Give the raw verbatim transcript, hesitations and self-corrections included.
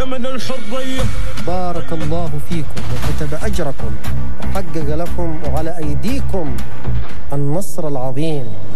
زمن الحرية. بارك الله فيكم وكتب أجركم وحقق لكم وعلى أيديكم النصر العظيم.